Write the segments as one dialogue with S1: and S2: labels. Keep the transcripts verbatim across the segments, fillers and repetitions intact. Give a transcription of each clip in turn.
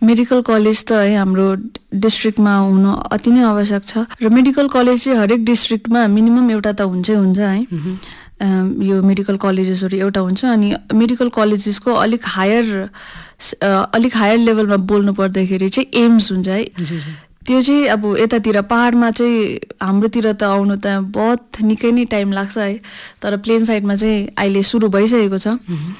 S1: Medical college त है हाम्रो डिस्ट्रिक्टमा हुनु अति नै आवश्यक छ र मेडिकल कलेज चाहिँ हरेक डिस्ट्रिक्टमा मिनिमम एउटा त हुन्छै हुन्छ है। यो मेडिकल कलेजेसहरू एउटा हुन्छ अनि मेडिकल कलेजेसको अलिक हायर अलिक हायर लेभलमा बोल्नु पर्दाखेरि चाहिँ एम्स हुन्छ है। त्यो चाहिँ अब यतातिर पहाडमा चाहिँ हाम्रोतिर त आउनु त बहुत निकै नै टाइम लाग्छ है, तर प्लेन साइडमा चाहिँ अहिले सुरु भइसकेको छ।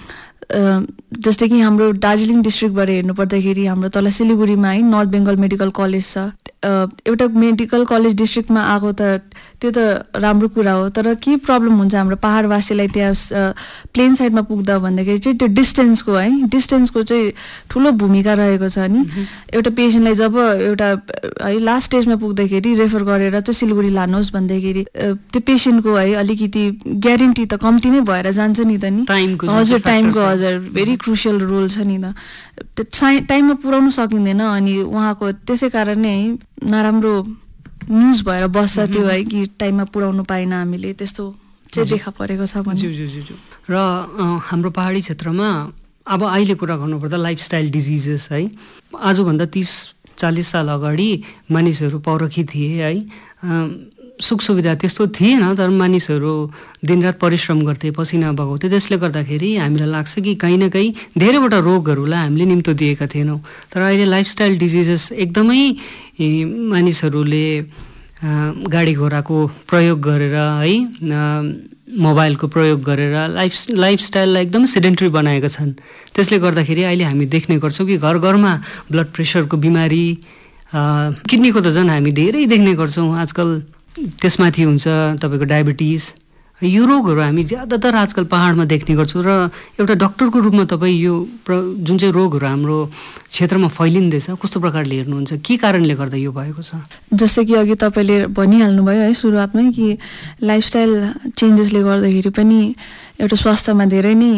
S1: जस्तै कि हाम्रो दार्जिलिङ डिस्ट्रिक्टबाट हेर्नु पर्दाखेरि हाम्रो तल सिलिगुडीमा है नर्थ बेङ्गल मेडिकल कलेज छ। एउटा मेडिकल कलेज डिस्ट्रिक्टमा आएको त त्यो त राम्रो कुरा हो, तर के प्रब्लम हुन्छ हाम्रो पहाडवासीलाई त्यहाँ प्लेन साइडमा पुग्दा भन्दाखेरि चाहिँ त्यो डिस्टेन्सको है डिस्टेन्सको चाहिँ ठुलो भूमिका रहेको छ। नि एउटा पेसेन्टलाई जब एउटा है लास्ट स्टेजमा पुग्दाखेरि रेफर गरेर चाहिँ सिलगढी लानुहोस् भन्दाखेरि त्यो पेसेन्टको है अलिकति ग्यारेन्टी त कम्ती नै भएर जान्छ नि त नि। हजुर टाइमको हजुर भेरी क्रुसियल रोल छ नि त, टाइममा पुर्याउनु सकिँदैन अनि उहाँको त्यसै कारण नै है नराम्रो न्युज भएर बस्छ त्यो है कि टाइममा पुर्याउनु पाएन हामीले, त्यस्तो चाहिँ देखा परेको छ भने।
S2: र हाम्रो पहाडी क्षेत्रमा अब अहिले कुरा गर्नुपर्दा लाइफस्टाइल डिजिजेस है, आजभन्दा तिस चालिस साल अगाडि मानिसहरू पौरखी थिए है, सुख सुविधा त्यस्तो थिएन, तर मानिसहरू दिनरात परिश्रम गर्थे, पसिना बगाउँथे। त्यसले गर्दाखेरि हामीलाई लाग्छ कि कहीँ न कहीँ धेरैवटा रोगहरूलाई हामीले निम्तो दिएका थिएनौँ। तर अहिले लाइफस्टाइल डिजिजेस एकदमै मानिसहरूले गाडी घोडाको प्रयोग गरेर है मोबाइलको प्रयोग गरेर लाइफ लाइफस्टाइललाई एकदम सेडेन्ट्री बनाएका छन्। त्यसले गर्दाखेरि अहिले हामी देख्ने गर्छौँ कि घर घरमा ब्लड प्रेसरको बिमारी, किडनीको त झन् हामी धेरै देख्ने गर्छौँ आजकल। त्यसमाथि हुन्छ तपाईँको डायबिटिज, यो रोगहरू हामी ज्यादातर आजकल पहाडमा देख्ने गर्छौँ। र एउटा डक्टरको रूपमा तपाईँ यो जुन चाहिँ रोगहरू हाम्रो क्षेत्रमा फैलिँदैछ कस्तो प्रकारले हेर्नुहुन्छ, के कारणले गर्दा यो भएको छ?
S1: जस्तै कि अघि तपाईँले भनिहाल्नुभयो है सुरुवातमै कि लाइफस्टाइल चेन्जेसले गर्दाखेरि पनि एउटा स्वास्थ्यमा धेरै नै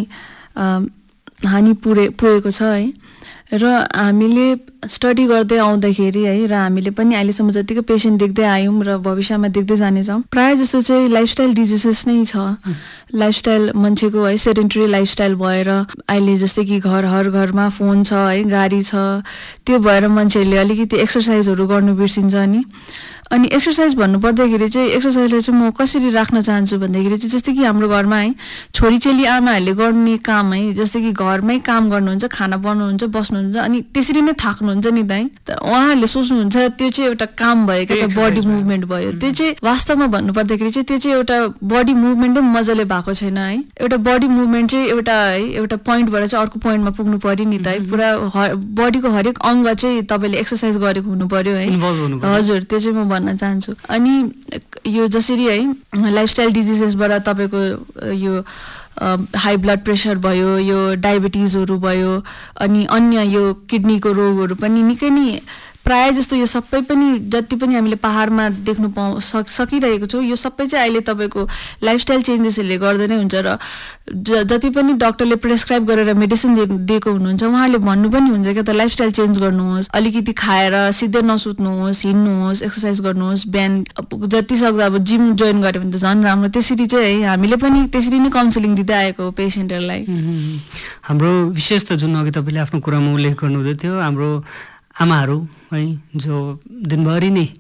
S1: हानि पुरे पुगेको छ है। र हामीले स्टडी गर्दै आउँदाखेरि है र हामीले पनि अहिलेसम्म जतिको पेसेन्ट देख्दै आयौँ र भविष्यमा देख्दै जानेछौँ, प्रायः जस्तो चाहिँ लाइफस्टाइल डिजिजेस नै छ। लाइफस्टाइल मान्छेको है सेडेन्टरी लाइफस्टाइल भएर अहिले जस्तै कि घर हर घरमा फोन छ है, गाडी छ, त्यो भएर मान्छेहरूले अलिकति एक्सर्साइजहरू गर्नु बिर्सिन्छ। नि अनि एक्सर्साइज भन्नु पर्दाखेरि चाहिँ एक्सर्साइजलाई चाहिँ म कसरी राख्न चाहन्छु भन्दाखेरि चाहिँ जस्तै कि हाम्रो घरमा है छोरीचेली आमाहरूले गर्ने काम है, जस्तै कि घरमै काम गर्नुहुन्छ, खाना बनाउनुहुन्छ, बस्नुहुन्छ अनि त्यसरी नै थाक्नुहुन्छ नि त है, तर उहाँहरूले सोच्नुहुन्छ त्यो चाहिँ एउटा काम भयो क्या त, बडी मुभमेन्ट भयो। त्यो चाहिँ वास्तवमा भन्नु पर्दाखेरि चाहिँ त्यो चाहिँ एउटा बडी मुभमेन्टै मजाले भएको छैन है। एउटा बडी मुभमेन्ट चाहिँ एउटा है एउटा पोइन्टबाट चाहिँ अर्को पोइन्टमा पुग्नु पर्यो नि त है, पुरा बडीको हरेक अङ्ग चाहिँ तपाईँले एक्सर्साइज गरेको हुनु पर्यो है। हजुर, त्यो चाहिँ म भन्न चाहन्छु। अनि यो जसरी है लाइफस्टाइल डिजिजेसबाट तपाईँको यो हाई ब्लड प्रेसर भयो, यो डायबिटिजहरू भयो, अनि अन्य यो किडनीको रोगहरू पनि निकै नै प्रायः जस्तो यो सबै पनि जति पनि हामीले पहाडमा देख्नु पाउ सक सकिरहेको छौँ, यो सबै चाहिँ अहिले तपाईँको लाइफस्टाइल चेन्जेसहरूले गर्दा नै हुन्छ। र जति पनि डक्टरले प्रेस्क्राइब गरेर मेडिसिन दिएको हुनुहुन्छ उहाँहरूले भन्नु पनि हुन्छ क्या त लाइफस्टाइल चेन्ज गर्नुहोस्, अलिकति खाएर सिधै नसुत्नुहोस्, हिँड्नुहोस्, एक्सर्साइज गर्नुहोस्, बिहान जति सक्दो अब जिम जोइन गऱ्यो भने त झन् राम्रो। त्यसरी चाहिँ है हामीले पनि त्यसरी नै काउन्सिलिङ दिँदै आएको हो पेसेन्टहरूलाई।
S2: हाम्रो विशेष त जुन अघि तपाईँले आफ्नो कुरामा उल्लेख गर्नुहुँदै थियो, हाम्रो आमाहरू है जो दिनभरि नै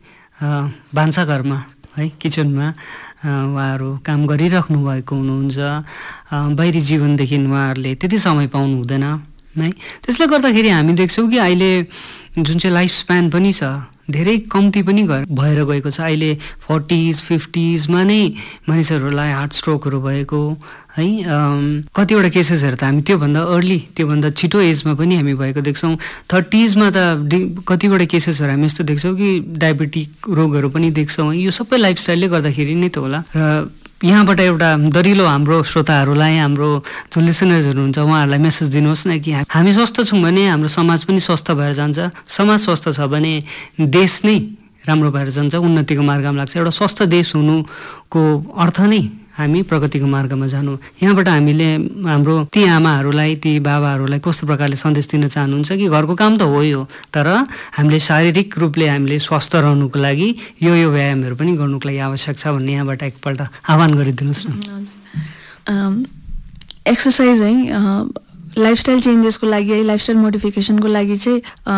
S2: भान्साघरमा है किचनमा उहाँहरू काम गरिराख्नु भएको हुनुहुन्छ, बाहिरी जीवनदेखि उहाँहरूले त्यति समय पाउनु हुँदैन है। त्यसले गर्दाखेरि हामी देख्छौँ कि अहिले जुन चाहिँ लाइफ स्प्यान पनि छ धेरै कम्ती पनि भएर गएको छ। अहिले फोर्टिज फिफ्टिजमा नै मानिसहरूलाई हार्ट स्ट्रोकहरू भएको है, कतिवटा केसेसहरू त हामी त्योभन्दा अर्ली त्योभन्दा छिटो एजमा पनि हामी भएको देख्छौँ। थर्टिजमा त कतिवटा केसेसहरू हामी यस्तो देख्छौँ कि डायबिटिक रोगहरू पनि देख्छौँ। यो सबै लाइफस्टाइलले गर्दाखेरि नै त होला। र यहाँबाट एउटा दरिलो हाम्रो श्रोताहरूलाई, हाम्रो जुन लिसनर्सहरू हुन्छ उहाँहरूलाई मेसेज दिनुहोस् न कि हामी स्वस्थ छौँ भने हाम्रो समाज पनि स्वस्थ भएर जान्छ, समाज स्वस्थ छ भने देश नै राम्रो भएर जान्छ, उन्नतिको मार्गमा लाग्छ। एउटा स्वस्थ देश हुनुको अर्थ नै हामी प्रगतिको मार्गमा जानु। यहाँबाट हामीले हाम्रो ती आमाहरूलाई, ती बाबाहरूलाई कस्तो प्रकारले सन्देश दिन चाहनुहुन्छ कि घरको काम त हो यो, तर हामीले शारीरिक रूपले हामीले स्वस्थ रहनुको लागि यो यो व्यायामहरू पनि गर्नुको लागि आवश्यक छ भन्ने यहाँबाट एकपल्ट आह्वान गरिदिनुहोस् न।
S1: एक्सर्साइज है लाइफस्टाइल चेन्जेसको लागि है, लाइफस्टाइल मोडिफिकेसनको लागि चाहिँ